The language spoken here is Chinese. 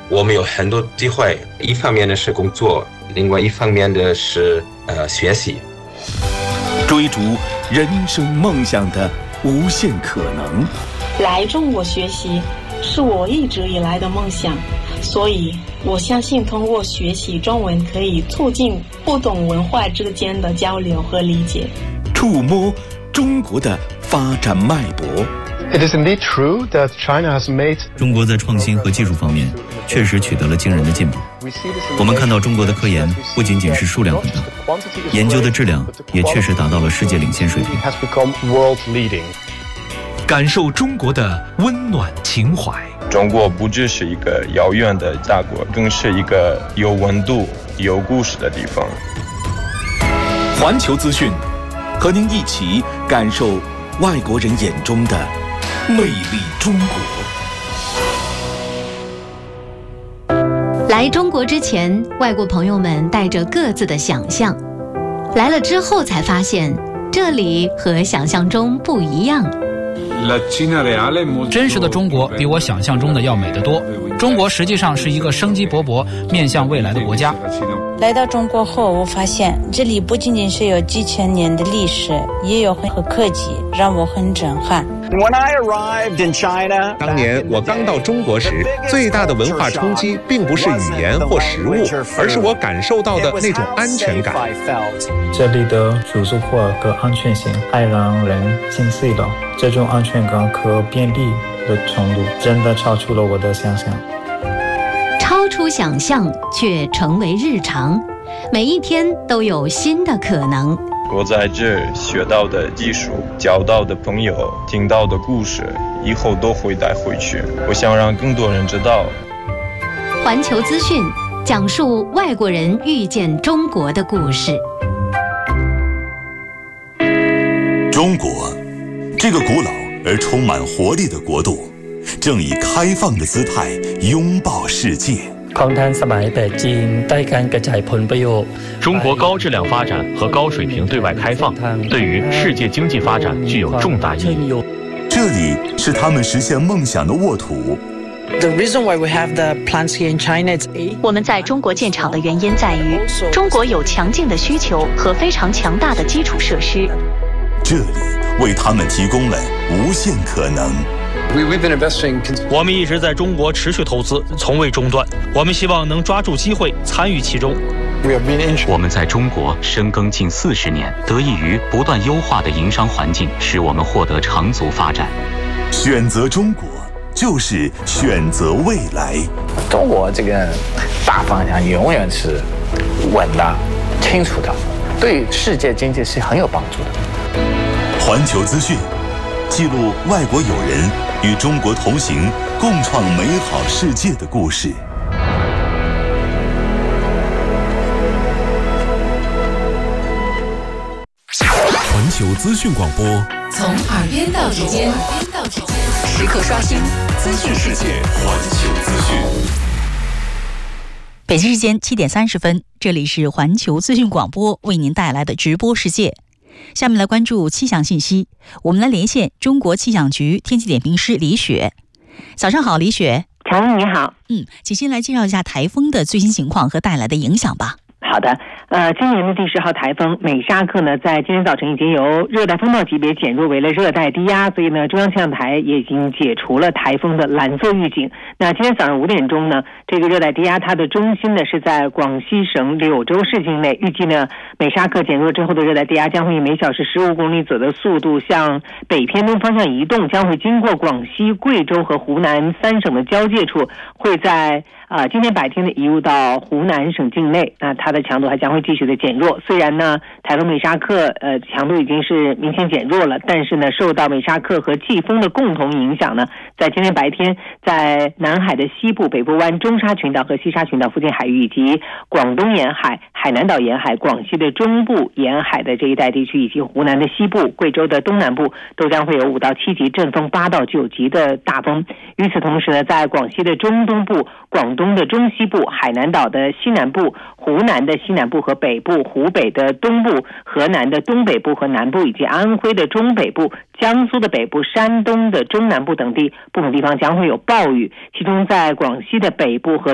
我们有很多机会，一方面呢是工作，另外一方面的是学习， 追逐人生梦想的无限可能。 来中国学习是我一直以来的梦想，所以我相信通过学习中文可以促进不同文化之间的交流和理解， 触摸中国的发展脉搏。 It is indeed true that China has made 中国在创新和技术方面确实取得了惊人的进步。我们看到中国的科研不仅仅是数量很大，研究的质量也确实达到了世界领先水平。 感受中国的温暖情怀。 中国不只是一个遥远的大国，更是一个有温度、有故事的地方。 环球资讯，和您一起感受外国人眼中的魅力中国。 来中国之前，外国朋友们带着各自的想象，来了之后才发现，这里和想象中不一样。 真实的中国比我想象中的要美得多。中国实际上是一个生机勃勃、面向未来的国家。 来到中国后，我发现这里不仅仅是有几千年的历史，也有很多科技，让我很震撼。 当年我刚到中国时，最大的文化冲击并不是语言或食物，而是我感受到的那种安全感。 这里的住宿或个安全性还让人心碎了，这种安全感和便利的程度真的超出了我的想象。 超出想象却成为日常，每一天都有新的可能。 我在这学到的技术、交到的朋友、听到的故事，以后都会带回去。我想让更多人知道。 环球资讯讲述外国人遇见中国的故事。 中国，这个古老而充满活力的国度，正以开放的姿态拥抱世界。 中国高质量发展和高水平对外开放，对于世界经济发展具有重大意义。 这里是他们实现梦想的沃土。 我们在中国建厂的原因在于，中国有强劲的需求和非常强大的基础设施。 这里为他们提供了无限可能。 我们一直在中国持续投资，从未中断。我们希望能抓住机会，参与其中。 我们在中国深耕近40年，得益于不断优化的营商环境，使我们获得长足发展。 选择中国，就是选择未来。 中国这个大方向永远是稳的、清楚的，对世界经济是很有帮助的。 环球资讯记录外国友人与中国同行，共创美好世界的故事。 环球资讯广播， 从耳边到指尖，时刻刷新资讯世界。 环球资讯。 北京时间7点30分，这里是环球资讯广播为您带来的直播世界。下面来关注气象信息，我们来连线中国气象局天气点评师李雪。早上好，李雪。 乔英你好。 请先来介绍一下台风的最新情况和带来的影响吧。 好的，今年的第10号台风美沙克呢，在今天早晨已经由热带风暴级别减弱为了热带低压，所以呢，中央气象台也已经解除了台风的蓝色预警。那今天早上5点钟呢，这个热带低压它的中心呢是在广西省柳州市境内，预计呢美沙克减弱之后的热带低压将会以每小时15公里左右的速度向北偏东方向移动，将会经过广西、贵州和湖南3省的交界处，会在今天白天呢移入到湖南省境内，那它的强度还将会继续的减弱。虽然呢台风美沙克强度已经是明显减弱了，但是呢受到美沙克和季风的共同影响呢，在今天白天在南海的西部、北部湾、中沙群岛和西沙群岛附近海域，以及广东沿海、海南岛沿海、广西的中部沿海的这一带地区，以及湖南的西部、贵州的东南部，都将会有5到7级阵风、8到9级的大风。与此同时呢，在广西的中东部、广东的中西部、海南岛的西南部、湖南的西南部和北部、湖北的东部、河南的东北部和南部，以及安徽的中北部、江苏的北部、山东的中南部等地，部分地方将会有暴雨，其中在广西的北部和